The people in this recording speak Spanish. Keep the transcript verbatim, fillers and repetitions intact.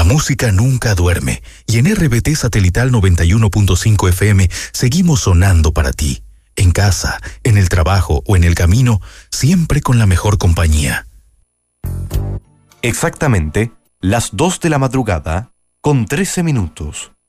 La música nunca duerme y en R B T Satelital noventa y uno punto cinco F M seguimos sonando para ti. En casa, en el trabajo o en el camino, siempre con la mejor compañía. Exactamente las dos de la madrugada con trece minutos.